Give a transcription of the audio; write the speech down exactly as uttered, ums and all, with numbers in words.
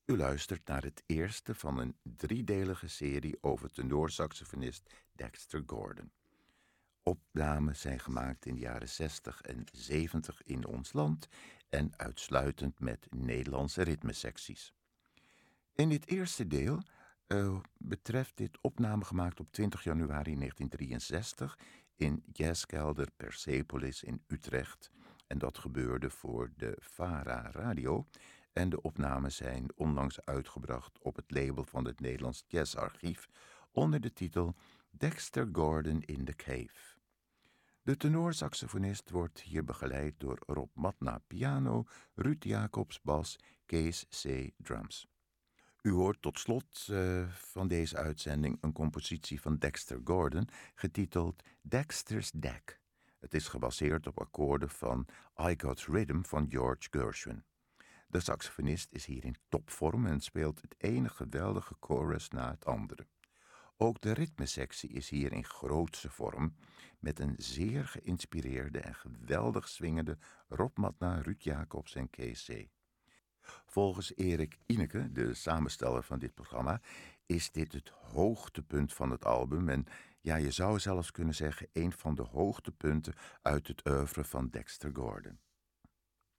U luistert naar het eerste van een driedelige serie over tenorsaxofonist Dexter Gordon. Opnames zijn gemaakt in de jaren zestig en zeventig in ons land en uitsluitend met Nederlandse ritmesecties. In dit eerste deel uh, betreft dit opname gemaakt op twintig januari negentien drieënzestig in Jazzkelder Persepolis in Utrecht. En dat gebeurde voor de VARA Radio. En de opnames zijn onlangs uitgebracht op het label van het Nederlands Jazzarchief onder de titel Dexter Gordon in the Cave. De tenorsaxofonist wordt hier begeleid door Rob Matna piano, Ruud Jacobs bas, Kees C. drums. U hoort tot slot uh, van deze uitzending een compositie van Dexter Gordon getiteld Dexter's Deck. Het is gebaseerd op akkoorden van I Got Rhythm van George Gershwin. De saxofonist is hier in topvorm en speelt het ene geweldige chorus na het andere. Ook de ritmesectie is hier in grootse vorm, met een zeer geïnspireerde en geweldig swingende Rob Matna, Ruud Jacobs en Kees C. Volgens Erik Ineke, de samensteller van dit programma, is dit het hoogtepunt van het album en ja, je zou zelfs kunnen zeggen een van de hoogtepunten uit het oeuvre van Dexter Gordon.